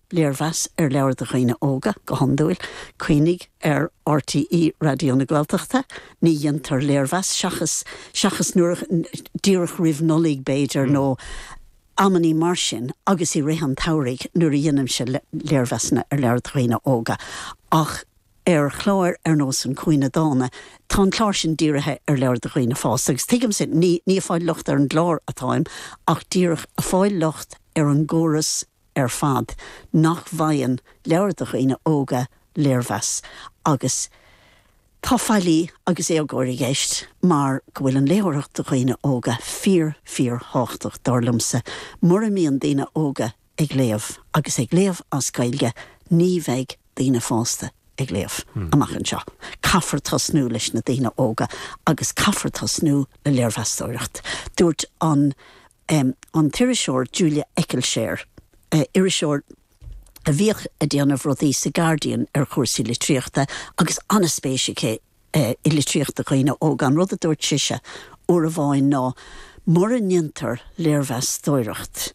léirmheas leabhar do dhaoine óga go handúil, cuinig RTE radio na Gaeltachta, ní dhéantar léirmheas seachas nuair díreach rih nolig beidir nó ammaní mar sin, agus I rihan tauraigh nuair a dhéanam se léirmheasna leabhar do dhaoine óga. Ach chláir nós an cuioine dána, tá chláir sin díirithe leabhar do dhaoine fás. Agus tuigim sin ní fáil locht an glár atáim, ach díreach a fáil locht an góras fad nach bhain leabhar do dhaoine óga léirmheas. Agus tá fáilí agus agóir gceist, mar go bhfuil an léabhar do dhaoine óga fíor háchtach darlumsa, mar a míon daoine óga ag léamh, agus ag léamh as gailge ní bheidh daoine fásta ag léamh amachchan seo. Caffar tasnú leis na daoine óga, agus caffar tasnú le léirmheastóireacht. Dúirt an Tiriseoir Julia Eccleshare, Iriseoir a bhíoch a déanamh rudaí sa Guardian chuirsaí litríochta, agus anaspéisiché I litríochta dhaoine óga. An rud a dúirt siise uair a bháin ná mar a niontar léirmheastóireacht.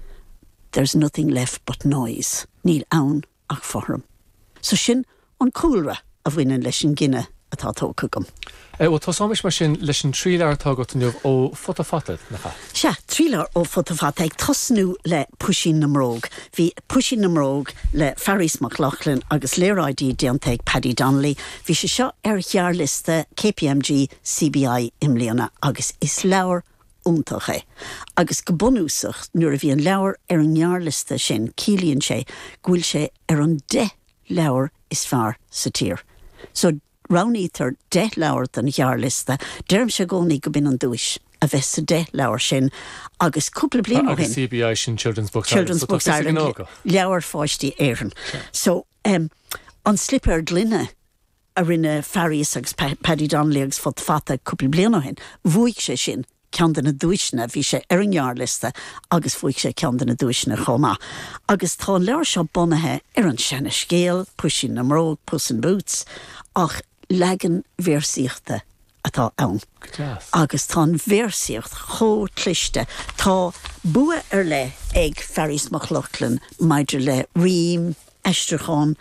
There's nothing left but noise. Níl ann ach form. So sin an cúlra a bhainean leis an gine atá tócagam. Well, tá sámis mar sin leis an trílear atá go tanniuh ó fotafatad na fa. Se, trílear ó fotafatad ag tosnú le Puisín na Mróg. Bhí Puisín na Mróg le Ferris McLaughlin agus léiráidí déantaigh Paddy Donnelly. Bhí sé seo chearliste KPMG CBI imléana agus is leabhar úntacha. Agus go bunúsach nuair a bhí an leabhar an chearliste sin cílíonn sé gúil sé an 10 leabhar is fearr sa tír. So Raunítar 10 leabhar den chearliste, deirm se gcónaí go bin an dúis a bheith sa 10 leabhar sin, agus cúpla bliain ó hin. Agus CBI sin Children's Books Ireland leabhar fáistí éireann. So an slipper glynne a rinne Ferris agus Paddy Donnelly agus fotafata cúpla bliain ó hin, bhuaigh sé sin ceann na dúisna, bhí sé an chearliste agus bhuaigh sé ceann na dúisna chomá. Agus tá leabhar seo bunathe an sena scéal, Puisín na Mróg, Puss in Boots, ach legan bhéirsíochta atá ann. Agus tá bhéirsíocht chó cliste. Tá bua le ag Ferris McLaughlin maidir le rím, eisteachán,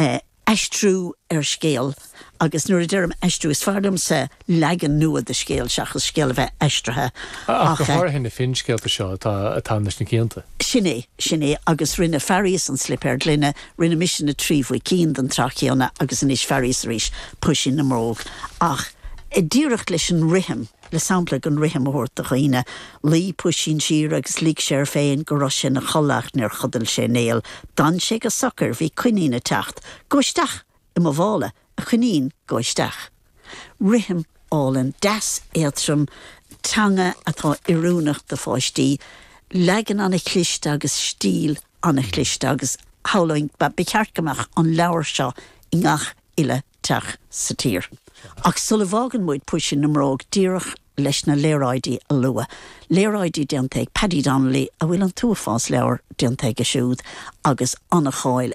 eistrú scéal, agus nuair a deiream eistrú is fearlam sa legan nua de scéal seachas scéal a bheith eistrathe. Ach go háir na fin scéalta seo atá leis na céanta. Sinné, agus rinne Ferris an slipper glynne, rinne mission na tríomhhui cín den trachiona agus an is Ferris rís Puisín na Mróg. Ach, díreach leis an rihim, le sampla an rihim óirt a dhaoine, lí Puisín siar agus líg sé féin go raibh sin na cholach nar chodal sé néal. Dan sé go soccer bhí cuinín a techt, goisteach I mo bhála a chuinín goisteach. Rihim álan das éatrum tanga atá iúnach de fáistí, legan anna cliste agus stíl anna cliste agus hálaing ba beceartgamach an leabhar seo I ngach ile teach sa tír. Ach sulla bhágan muid Puisín na Mróg díreach leis na léiráidí a lua. Léiráidí déantaigh Paddy Donnelly a bhfuil an túfás leabhar déantaigh a siúd agus anna cháil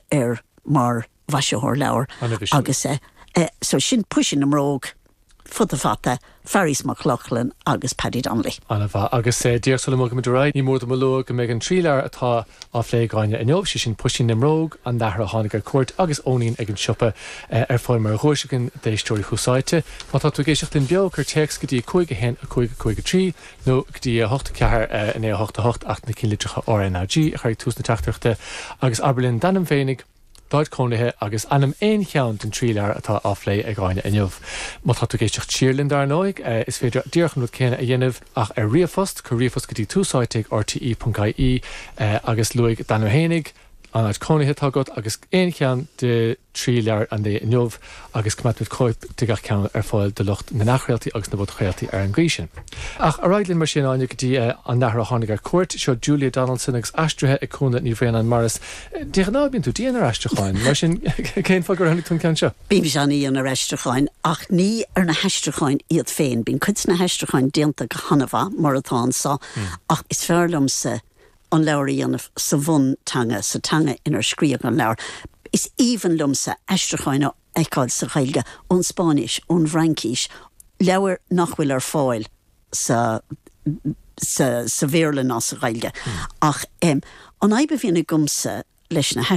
mar bhaisiúthir leabhar. Agus so sin Puisín na Mróg, fotafata, Ferris McLaughlin agus Paddy Donnelly. Agus dír sulla móg raid, ní mór do maló go méid an trílear atá á phléigáine inniuh sin Puisín na Mróg an dahra tháinig ar cuairt agus ónín ag an siopa fáil mar thuirseagan d'éistóirí chusáite. Má tá tú géisiocht in beag ar text go dtí 5 a 5 nó go dtí 8 cethir in 8 8 na cílitricha RNRG a chuir tús na teachtarachta agus Aberlin danam féinnig Dáid cónithe agus anam éon cheann den trílear atá áflé ag gáine inniuh. Má tá tú géisteach tíirlinn dar nóig, is féidir díorchan rud céine a dhéanamh ach ar riafost, go riafost go dtí túsáitigh RTE.ie agus luig danam hénig, an cónithe tágad agus éon cheann de trílear an dé inniuh agus cumatmid coip digach ceann ar fáil de lucht na nachréaltaí agus na bud chréaltaí ar an grísin. Ach a raidlinn mar sin áine go dtí an nahra tháinig ar cuairt, seo Julia Donaldson agus aistrithe ag cúna ní bhréan an maras. Díach ná bíonn tú díana ar aistracháin, mar sin céim fágur tháinig tún ceann seo? Bíbí seán íon ar aistracháin, ach ní ar na heistracháin iad féin. Bín cuid na heistracháin déanta go hanamha mar atá sa, ach is fearlam sa an leabhar dhéanamh sa bhun tanga, sa tanga inar scríoch an leabhar. Is even lumsa aistracháin ó eicáil sa chailge, ón Spáis, ón Francíis, leabhar nach bhfuil ar fáil sa bhéarla ná sa chailge. Ach an aibe bhíonna gumsa leis na